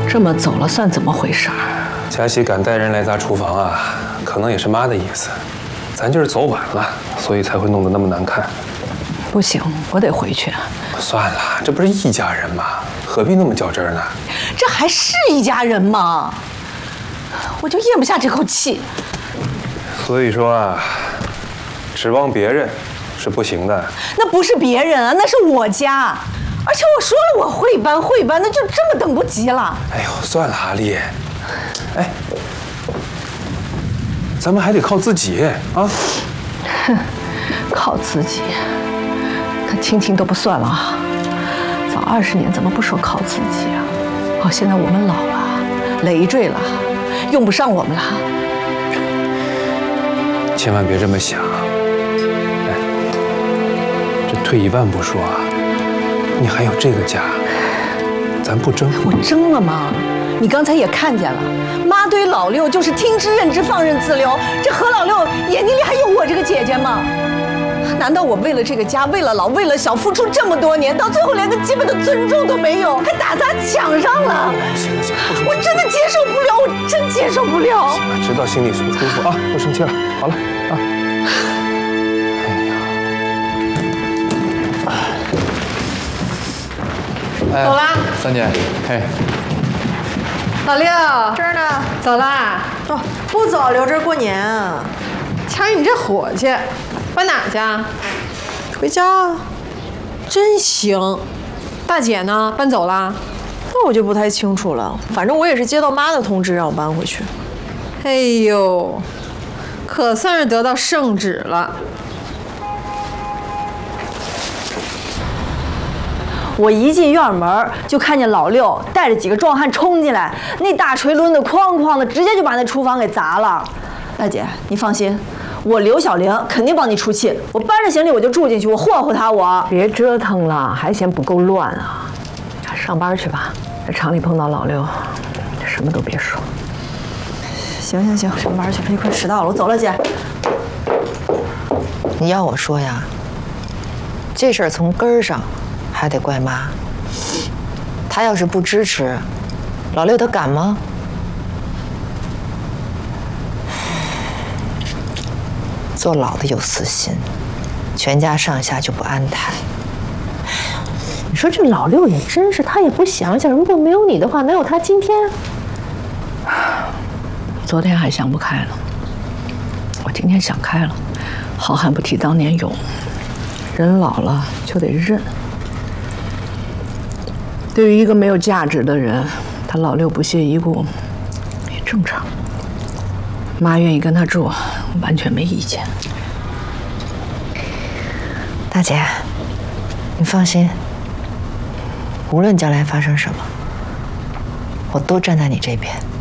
这么走了算怎么回事？ 佳琪敢带人来砸厨房啊，可能也是妈的意思。咱就是走晚了，所以才会弄得那么难看。 不行，我得回去。 算了，这不是一家人吗？何必那么较真呢？ 这还是一家人吗？我就咽不下这口气。 所以说啊，指望别人是不行的。 那不是别人啊，那是我家。而且我说了我会搬，那就这么等不及了。 哎呦，算了，阿丽，哎，咱们还得靠自己啊。 哼，靠自己，可亲情都不算了啊。早20年怎么不说靠自己啊？哦，现在我们老了，累赘了，用不上我们了。 千万别这么想。哎，这退一万步说啊。你还有这个家，咱不争。 我争了吗？你刚才也看见了，妈对老六就是听之任之，放任自流。这何老六眼睛里还有我这个姐姐吗？难道我为了这个家，为了老，为了小，付出这么多年，到最后连个基本的尊重都没有，还打砸抢上了？ 行了， 我真的接受不了，我真接受不了。 行了，知道心里是不舒服啊，不生气了。好了啊。 哎，走啦，三姐，嘿， 老六这儿呢， 走啦。 哦，不走，留着过年啊。 瞧你这火气，搬哪去啊？ 回家啊。 真行。大姐呢？搬走啦？ 那我就不太清楚了，反正我也是接到妈的通知，让我搬回去。 哎呦，可算是得到圣旨了。 我一进院门就看见老六带着几个壮汉冲进来，那大锤抡得哐哐的，直接就把那厨房给砸了。大姐，你放心，我刘小玲肯定帮你出气。我搬着行李我就住进去，我霍霍他我。 别折腾了，还嫌不够乱啊！上班去吧，在厂里碰到老六，什么都别说。 行，上班去，快迟到了，我走了，姐。 你要我说呀，这事儿从根儿上还得怪妈。她要是不支持，老六他敢吗？坐牢的有私心，全家上下就不安泰。 你说这老六也真是，他也不想想，如果没有你的话，哪有他今天？昨天还想不开呢，我今天想开了。好汉不提当年勇，人老了就得认。对于一个没有价值的人，他老六不屑一顾也正常。妈愿意跟他住，完全没意见。 大姐，你放心，无论将来发生什么，我都站在你这边。